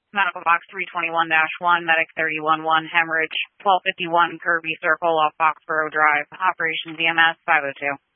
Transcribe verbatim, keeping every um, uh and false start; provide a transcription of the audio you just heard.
Medical box three twenty-one dash one, medic thirty-one one, hemorrhage, twelve fifty-one Kirby Circle off Foxborough Drive. Operations E M S five oh two.